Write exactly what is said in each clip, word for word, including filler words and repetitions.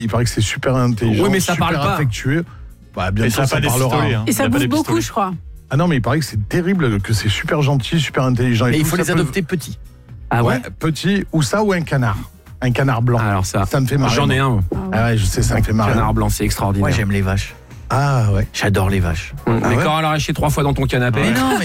Il paraît que c'est super intelligent, oui, mais ça super parle pas. affectueux. Bah, bien Et sûr, ça ça a pas des parlera. pistolets, hein. Et ça Il y a pas bouge des beaucoup, pistolets. je crois. Ah non, mais il paraît que c'est terrible, que c'est super gentil, super intelligent. Et Et il tout, faut ça les peut- adopter petits. Ah ouais, Ouais, petit, ou ça, ou un canard. Un canard blanc. Alors ça, Ça me fait marrer. j'en ai un. Ah ouais, je sais, ça me fait marrer. Canard blanc, c'est extraordinaire. Moi, j'aime les vaches. Ah ouais. J'adore les vaches. Mais Ah ouais quand elle a arraché trois fois dans ton canapé. Mais non, mais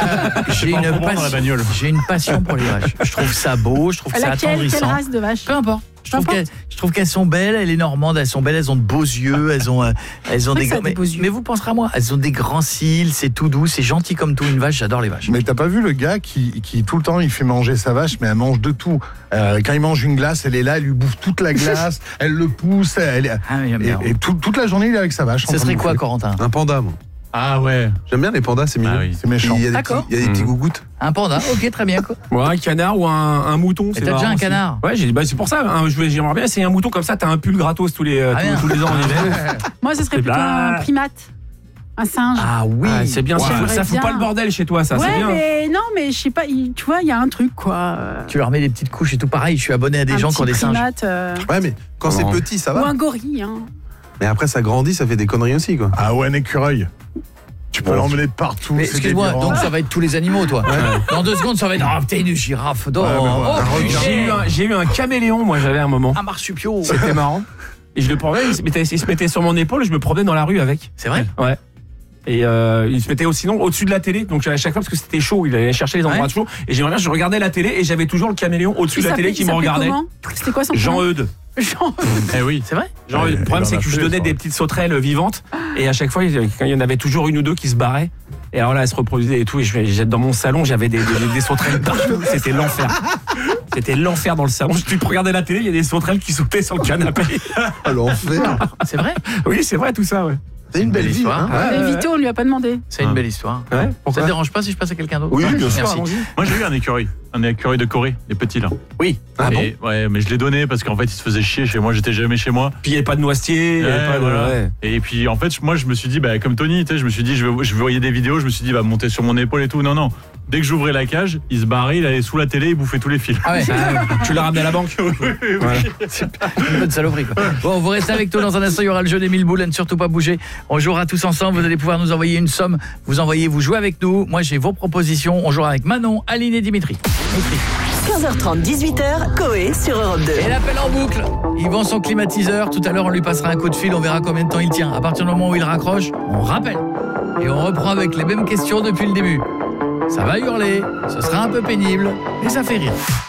j'ai pas en une, comprendre dans la passion- bagnole. j'ai une passion pour les vaches. Je trouve ça beau, je trouve que c'est Laquelle, quelle attendrissant. race de vache? Peu importe. Je trouve, Peu qu'elles, je trouve qu'elles sont belles, les Normandes, elles sont belles, elles ont de beaux yeux, elles ont, euh, elles ont C'est des, vrai que ça a mais, des beaux yeux. mais vous penserez à moi, elles ont des grands cils, c'est tout doux, c'est gentil comme tout, une vache, j'adore les vaches. Mais t'as pas vu le gars qui, qui tout le temps il fait manger sa vache, mais elle mange de tout. Euh, quand il mange une glace, elle est là, elle lui bouffe toute la glace, elle le pousse, elle est- Ah, mais j'aime bien. et, et tout- toute la journée il est avec sa vache. en Ce train serait de quoi, bouffer. Corentin? Un panda, moi. Ah ouais. J'aime bien les pandas, c'est mignon. Ah oui. C'est méchant. Il y a des D'accord. petits, il y a des petits Mmh. gougouttes. Un panda, ok, très bien. Quoi. Ouais, un canard ou un, un mouton. Et C'est t'as déjà marrant un aussi. canard? Ouais, j'ai, bah, c'est pour ça. Hein, je vais- j'aimerais bien essayer un mouton comme ça. T'as un pull gratos tous les, euh, Ah, tous, bien. tous les ans en hiver. Moi, ce serait C'est plutôt bla- un primate. Un singe. Ah oui, Ah, c'est bien. Ouais. Ça, J'aimerais ça fout bien. pas le bordel chez toi, ça. ouais, c'est bien. mais non, mais je sais pas, il- tu vois, il y a un truc, quoi. tu leur mets des petites couches et tout pareil, je suis abonné à des un gens qui ont petit des singes. primate, euh, Ouais, mais quand Comment? c'est petit, ça ou va. un gorille. Hein. Mais après, ça grandit, ça fait des conneries aussi, quoi. Ah ouais, un écureuil. Tu peux Bon. l'emmener de partout. Mais c'est excuse-moi, délirant. donc ça va être tous les animaux, toi. Dans deux secondes, ça va être oh, putain, une girafe d'or. Ouais, mais voilà. Oh, Un putain. J'ai eu, un, j'ai eu un caméléon, moi, j'avais un moment. Un marsupio. C'était marrant. Et je le prenais, il se, mettait, il se mettait sur mon épaule, je me promenais dans la rue avec. C'est vrai? Ouais. Et euh, il se mettait aussi sinon au-dessus de la télé, donc à chaque fois parce que c'était chaud, il allait chercher les endroits Ouais. chauds. Et j'aimerais bien, je regardais la télé et j'avais toujours le caméléon au-dessus Il de la télé s'appelait- qui il me s'appelait regardait. comment C'était quoi son prénom? Jean-Eudes. Jean. Eh oui. C'est vrai? Jean Ouais, le il problème en c'est a que je fait, donnais ça. des petites sauterelles vivantes et à chaque fois il quand il y en avait toujours une ou deux qui se barraient et alors là elles se reproduisaient et tout et je vais dans mon salon j'avais des, des, des sauterelles partout, c'était l'enfer. C'était l'enfer dans le salon. Tu regardais la télé, il y a des sauterelles qui sautaient sur le canapé. Ah, l'enfer. C'est vrai? Oui, c'est vrai tout ça, ouais. C'est une belle Belle vie, histoire. hein. Ouais, Mais ouais. Vito, on lui a pas demandé. C'est une belle histoire. Ouais, Ça pourquoi te dérange pas si je passe à quelqu'un d'autre? Oui, bien sûr. Merci. Moi j'ai eu un écureuil. Un écureuil de Corée, les petits là. Oui. Ah bon? Et, ouais, mais je l'ai donné parce qu'en fait il se faisait chier chez moi, j'étais jamais chez moi. Puis il n'y avait pas de noisetier, il y avait Ouais, pas de... voilà. ouais. Et puis en fait moi je me suis dit bah comme Tony, tu sais, je me suis dit je vais je voyais des vidéos, je me suis dit va monter sur mon épaule et tout. Non non. Dès que j'ouvrais la cage, il se barrait, il allait sous la télé, il bouffait tous les fils. Ah ouais, Tu l'as ramené à la banque. Voilà. une bonne saloperie quoi. Bon, vous restez avec nous dans un instant, il y aura le jeu des mille boules, à ne surtout pas bouger. On jouera tous ensemble, vous allez pouvoir nous envoyer une somme. Vous envoyez, vous jouez avec nous. Moi j'ai vos propositions. On jouera avec Manon, Aline et Dimitri. Dimitri. quinze heures trente, dix-huit heures, Coé sur Europe deux. Et l'appel en boucle. Il vend son climatiseur. Tout à l'heure, on lui passera un coup de fil. On verra combien de temps il tient. À partir du moment où il raccroche, on rappelle. Et on reprend avec les mêmes questions depuis le début. Ça va hurler, ce sera un peu pénible, mais ça fait rire.